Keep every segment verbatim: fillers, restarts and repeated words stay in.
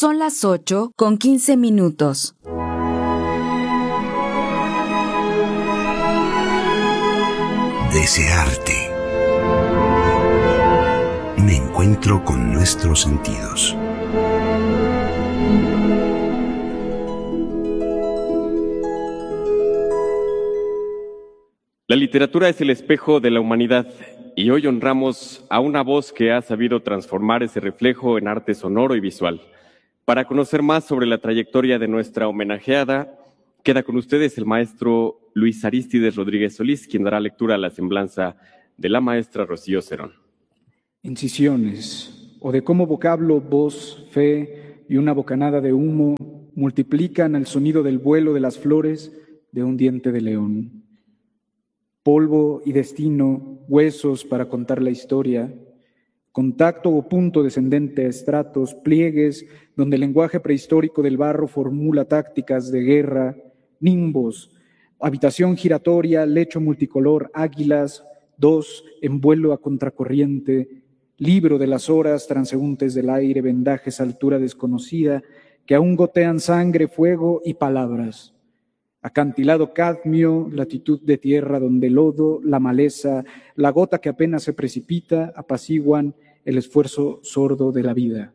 Son las ocho con quince minutos. Desearte. Un encuentro con nuestros sentidos. La literatura es el espejo de la humanidad y hoy honramos a una voz que ha sabido transformar ese reflejo en arte sonoro y visual. Para conocer más sobre la trayectoria de nuestra homenajeada, queda con ustedes el maestro Luis Arístides Rodríguez Solís, quien dará lectura a la semblanza de la maestra Rocío Cerón. Incisiones, o de cómo vocablo, voz, fe y una bocanada de humo multiplican el sonido del vuelo de las flores de un diente de león. Polvo y destino, huesos para contar la historia, contacto o punto descendente a estratos, pliegues donde el lenguaje prehistórico del barro formula tácticas de guerra, nimbos, habitación giratoria, lecho multicolor, águilas, dos en vuelo a contracorriente, libro de las horas transeúntes del aire, vendajes a altura desconocida, que aún gotean sangre, fuego y palabras. Acantilado cadmio, latitud de tierra donde el lodo, la maleza, la gota que apenas se precipita, apaciguan el esfuerzo sordo de la vida.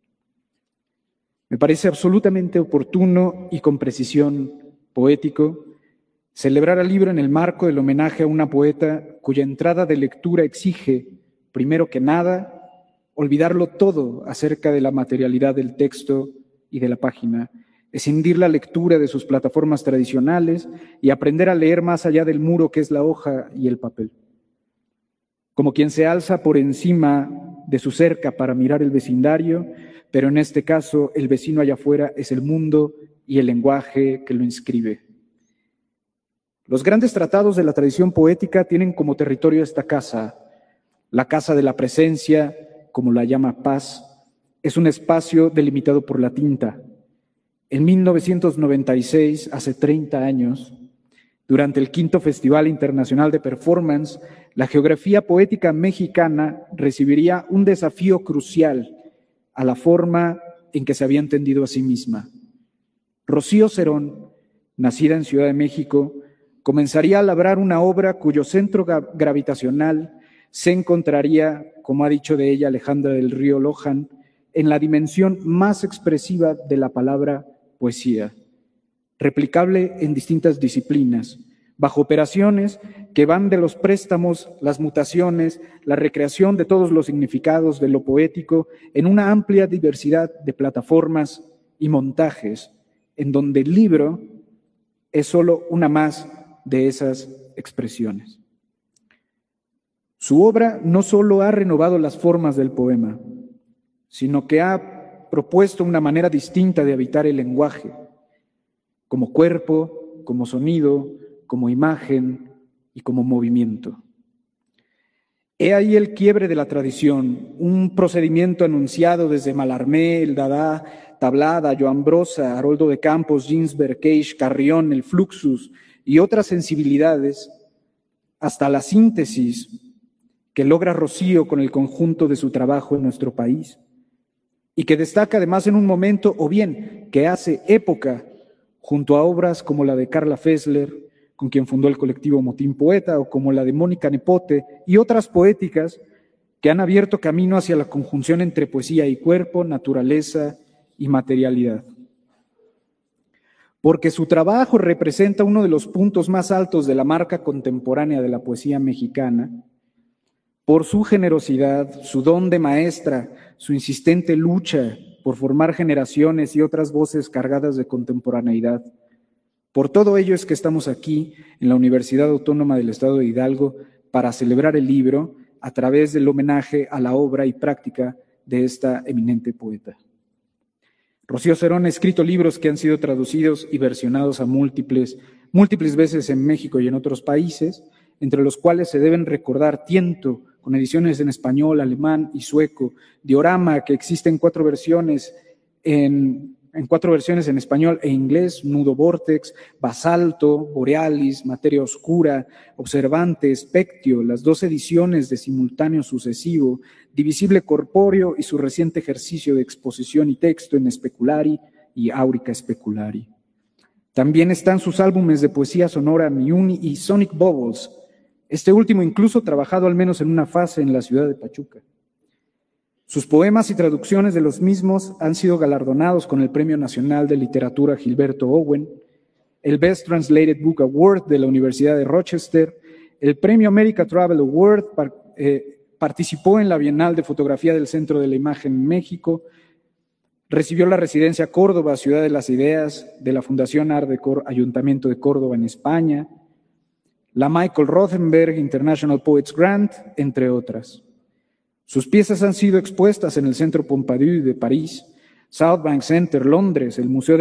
Me parece absolutamente oportuno y con precisión poético celebrar al libro en el marco del homenaje a una poeta cuya entrada de lectura exige, primero que nada, olvidarlo todo acerca de la materialidad del texto y de la página, escindir la lectura de sus plataformas tradicionales y aprender a leer más allá del muro que es la hoja y el papel. Como quien se alza por encima de su cerca para mirar el vecindario, pero en este caso el vecino allá afuera es el mundo y el lenguaje que lo inscribe. Los grandes tratados de la tradición poética tienen como territorio esta casa. La casa de la presencia, como la llama Paz, es un espacio delimitado por la tinta. En mil novecientos noventa y seis, hace treinta años, durante el quinto Festival Internacional de Performance, la geografía poética mexicana recibiría un desafío crucial a la forma en que se había entendido a sí misma. Rocío Cerón, nacida en Ciudad de México, comenzaría a labrar una obra cuyo centro gravitacional se encontraría, como ha dicho de ella Alejandra del Río Lohan, en la dimensión más expresiva de la palabra poesía, replicable en distintas disciplinas, bajo operaciones que van de los préstamos, las mutaciones, la recreación de todos los significados de lo poético en una amplia diversidad de plataformas y montajes, en donde el libro es solo una más de esas expresiones. Su obra no solo ha renovado las formas del poema, sino que ha propuesto una manera distinta de habitar el lenguaje, como cuerpo, como sonido, como imagen y como movimiento. He ahí el quiebre de la tradición, un procedimiento anunciado desde Mallarmé, el Dada, Tablada, Joan Brossa, Haroldo de Campos, Ginsberg, Cage, Carrión, el Fluxus y otras sensibilidades, hasta la síntesis que logra Rocío con el conjunto de su trabajo en nuestro país, y que destaca además en un momento, o bien, que hace época, junto a obras como la de Carla Fessler, con quien fundó el colectivo Motín Poeta, o como la de Mónica Nepote, y otras poéticas que han abierto camino hacia la conjunción entre poesía y cuerpo, naturaleza y materialidad. Porque su trabajo representa uno de los puntos más altos de la marca contemporánea de la poesía mexicana, por su generosidad, su don de maestra, su insistente lucha por formar generaciones y otras voces cargadas de contemporaneidad. Por todo ello es que estamos aquí en la Universidad Autónoma del Estado de Hidalgo para celebrar el libro a través del homenaje a la obra y práctica de esta eminente poeta. Rocío Cerón ha escrito libros que han sido traducidos y versionados a múltiples, múltiples veces en México y en otros países, entre los cuales se deben recordar Tiento, con ediciones en español, alemán y sueco, Diorama, que existe en cuatro versiones en en cuatro versiones en español e inglés: Nudo Vortex, Basalto, Borealis, Materia Oscura, Observante, Spectio, las dos ediciones de Simultáneo Sucesivo, Divisible Corpóreo y su reciente ejercicio de exposición y texto en Speculari y Aurica Speculari. También están sus álbumes de poesía sonora Miuni y Sonic Bubbles, este último incluso trabajado al menos en una fase en la ciudad de Pachuca. Sus poemas y traducciones de los mismos han sido galardonados con el Premio Nacional de Literatura Gilberto Owen, el Best Translated Book Award de la Universidad de Rochester, el Premio America Travel Award, par, eh, participó en la Bienal de Fotografía del Centro de la Imagen en México, recibió la residencia Córdoba, Ciudad de las Ideas, de la Fundación Art de Cor- Ayuntamiento de Córdoba en España, la Michael Rothenberg International Poets Grant, entre otras. Sus piezas han sido expuestas en el Centro Pompidou de París, South Bank Center, Londres, el Museo de